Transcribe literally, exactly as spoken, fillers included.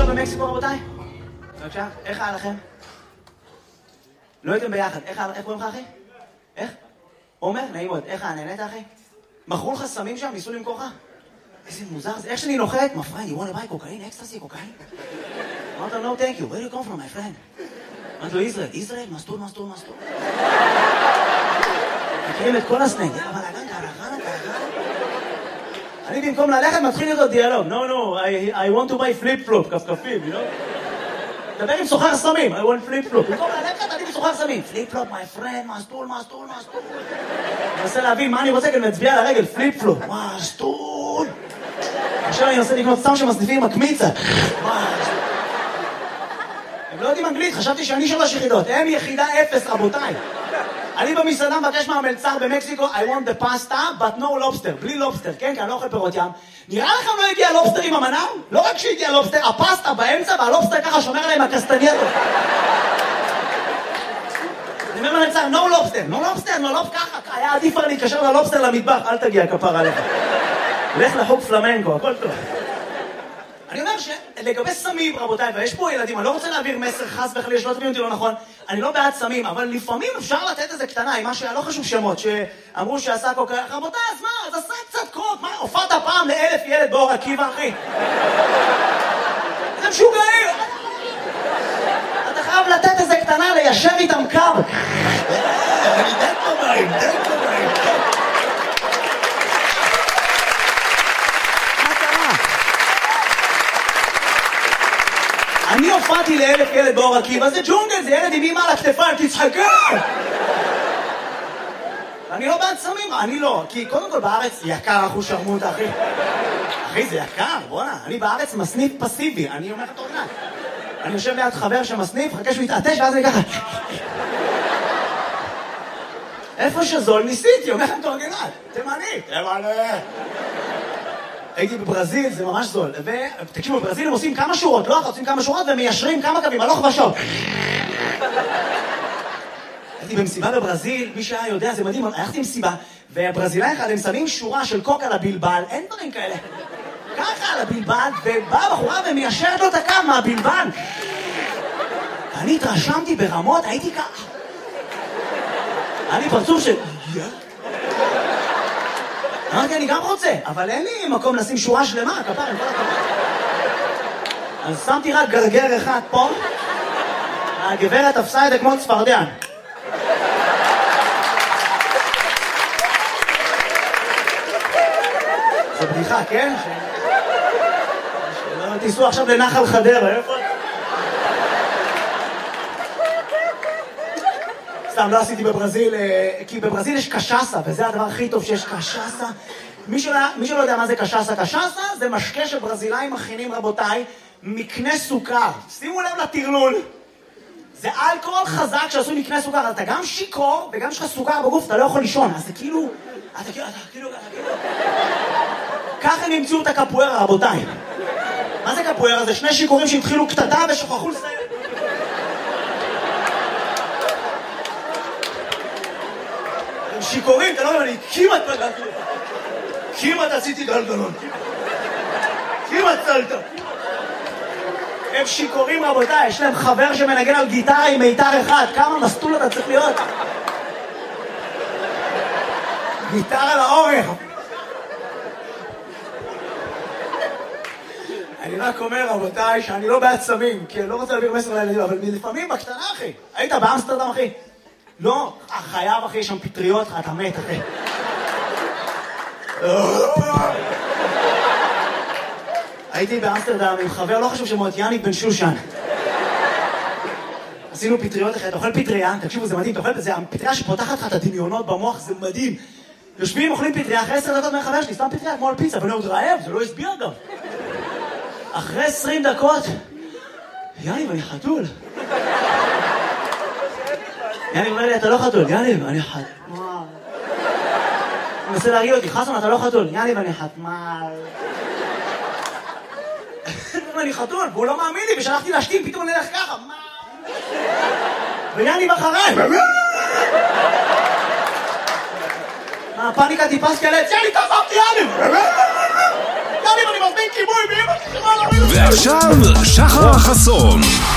פגישות במקסיקו, רבותיי? בבקשה, איך היה לכם? לא הייתם ביחד, איך קוראים לך, אחי? איך? עומר? נעים מאוד, איך היה, נהנית, אחי? מכרו לך סמים שם, ניסו למכור לך? איזה מוזר, איך שאני נוחת? My friend, you want to buy cocaine, ecstasy, cocaine? אמרת לו, no thank you, where do you come from, my friend? אמרת לו, ישראל, ישראל, מסטול, מסטול, מסטול. מכירים את כל הסנג, אבל אגן, קרחנה, קרחנה. אני במקום ללכת מתחיל איתו דיאלוג. No, no, I, I want to buy flip-flop, כפכפים, you know? דבר עם סוחר סמים, I want flip-flop. במקום ללכת, אני בסוחר סמים. flip-flop, my friend, מסטול, מסטול, מסטול. אני מנסה להבין מה אני רוצה, כי אני מצביע על הרגל, flip-flop, מסטול. עכשיו אני מנסה לקנות סתם שמסניפים מקמיצה. הם לא יודעים אנגלית, חשבתי שאני שלוש יחידות. הם יחידה אפס, רבותיי. אני במסעדה מבקש מהמלצר במקסיקו, I want the pasta, but no lobster, בלי לובסטר, כן? כי אני לא אוכל פירות ים. נראה לכם לא הגיע לובסטר עם המנה? לא רק שהגיע לובסטר, הפסטה באמצע, והלובסטר ככה שומר עליהם הקסטנייטו. אני אומר למלצר, no lobster, no lobster, no lobster, ככה, היה עדיף כבר להתקשר ללובסטר למטבח, אל תגיע כפר עליך. לך לחוג פלמנקו, הכל טוב. אני אומר שלגבי סמים, רבותיי, ויש פה ילדים, אני לא רוצה להעביר מסר חס וחלילה, שלא תבינו אותי לא נכון, אני לא בעד סמים, אבל לפעמים אפשר לתת איזה קטנה, עם מה שלא חשוב שמות, שאמרו שעשה קוק, רבותיי, אז מה, אז עשה קצת קוק, מה, הופעת פעם לאלף ילד באור עקיבא, אחי? זה משוגעים! אתה חייב לתת איזה קטנה, ליישר איתם קו. אני די קומיים, די קומיים. אני הופעתי לאלף ילד באור עקיבא, זה ג'ונגל, זה ילד עם אמא על הכתפיים, תצחקה! אני לא בעד סמים, אני לא, כי קודם כל בארץ יקר אחוז שרמוטה, אחי. אחי, זה יקר, בוא'נה, אני בארץ מסניף פסיבי, אני אומר לך תורנה. אני יושב ליד חבר שמסניף, חכה שהוא יתעטש, ואז אני ככה... איפה שזול ניסיתי, אומר לכם תורגנת, תימני, תימני. הייתי בברזיל, זה ממש זול. ותקשיבו, בברזיל הם עושים כמה שורות, לא? עושים כמה שורות ומיישרים כמה קווים, הלוך ושוב. הייתי במסיבה בברזיל, מי שהיה יודע, זה מדהים, הלכתי במסיבה, והברזילאי אחד, הם שמים שורה של קוק על הבלבל, אין דברים כאלה. ככה על הבלבל, ובאה בחורה ומיישרת לו את הקו מהבלבל. אני התרשמתי ברמות, הייתי ככה. היה לי פרצוף של... אמרתי, אני גם רוצה, אבל אין לי מקום לשים שורה שלמה, כפר, עם כל הכבוד. אז שמתי רק גרגר אחד פה, הגברת תפסה את זה כמו צפרדע. זו בדיחה, כן? שלא תיסעו עכשיו לנחל חדרה, איפה? סתם, לא עשיתי בברזיל, כי בברזיל יש קשאסה, וזה הדבר הכי טוב שיש קשאסה. מי שלא, מי שלא יודע מה זה קשאסה, קשאסה זה משקה שברזילאים מכינים, רבותיי, מקנה סוכר. שימו לב לטרלול. זה אלכוהול חזק שעשו מקנה סוכר, אז אתה גם שיקור, וגם יש לך סוכר בגוף, אתה לא יכול לישון. אז זה כאילו, אתה כאילו, אתה כאילו, אתה כאילו. ככה הם ימצאו את הקפוארה, רבותיי. מה זה קפוארה? זה שני שיקורים שהתחילו קטטה ושוכחו לסיים. שיקורים, אתה לא יודע, אני כמעט פגעתי לך. כמעט עשיתי גלגלון. כמעט צלת. הם שיקורים, רבותיי, יש להם חבר שמנגן על גיטרה עם מיתר אחד. כמה מסטול אתה צריך להיות? גיטרה לאורך. אני רק אומר, רבותיי, שאני לא בעד סמים, כי אני לא רוצה להעביר מסר לילדים, אבל לפעמים בקטנה, אחי. היית באמסטרדם, אחי? לא, חייב, אחי, יש שם פטריות, אתה מת, אחי. הייתי באמסטרדם עם חבר, לא חשוב שמות, יניב בן שושן. עשינו פטריות אחרי, אתה אוכל פטריה, תקשיבו, זה מדהים, אתה אוכל, זה הפטריה שפותחת לך את הדמיונות במוח, זה מדהים. יושבים, אוכלים פטריה, אחרי עשר דקות מהחבר שלי, סתם פטריה כמו על פיצה, ואני עוד רעב, זה לא הסביר גם. אחרי עשרים דקות, יניב, אני חתול. יניב אומר לי, אתה לא חתול. יניב, אני חתול. הוא מנסה להרגיע אותי, חסון, אתה לא חתול. יניב, אני חתמל. אני חתול, והוא לא מאמין לי, ושלחתי להשתים, פתאום נלך ככה. מה? ויניב אחריי. מה, הפאניקה טיפס כאלה? יניב, תעזוב אותי, יניב! יניב, אני מזמין כיבוי, באמא שלי, מה לא... ועכשיו, שחר חסון.